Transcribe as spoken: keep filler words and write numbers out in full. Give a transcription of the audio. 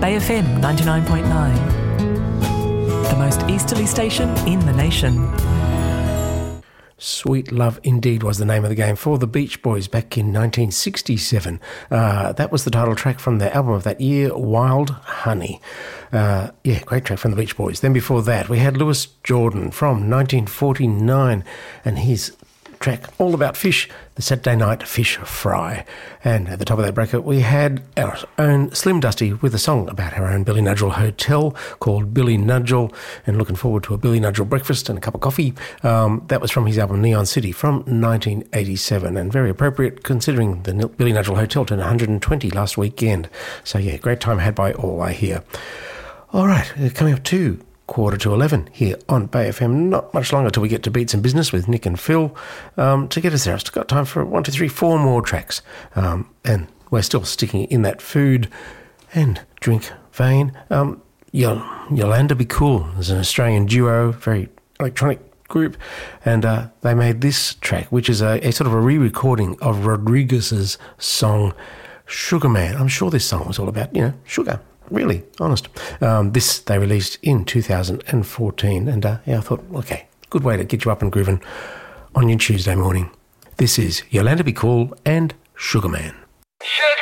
Bay F M ninety-nine point nine, the most easterly station in the nation. Sweet Love Indeed was the name of the game for the Beach Boys back in nineteen sixty-seven. Uh, that was the title track from their album of that year, Wild Honey. Uh, yeah, great track from the Beach Boys. Then before that, we had Lewis Jordan from nineteen forty-nine and his track All About Fish, the Saturday Night Fish Fry. And at the top of that bracket, we had our own Slim Dusty with a song about her own Billy Nudgel hotel called Billy Nudgel, and looking forward to a Billy Nudgel breakfast and a cup of coffee. Um, that was from his album Neon City from nineteen eighty-seven, and very appropriate considering the Billy Nudgel hotel turned one hundred twenty last weekend. So yeah, great time had by all, I hear. All right, coming up to quarter to eleven here on Bay F M. Not much longer till we get to Beats and Business with Nick and Phil. Um, to get us there, I've still got time for one, two, three, four more tracks. Um, and we're still sticking in that food and drink vein. Um, Yolanda Be Cool is an Australian duo, very electronic group, and uh, they made this track, which is a, a sort of a re-recording of Rodriguez's song Sugar Man. I'm sure this song was all about, you know, sugar. Really, honest. Um, this they released in two thousand fourteen, and uh, yeah, I thought, okay, good way to get you up and grooving on your Tuesday morning. This is Yolanda Be Cool and Sugar Man. Sugar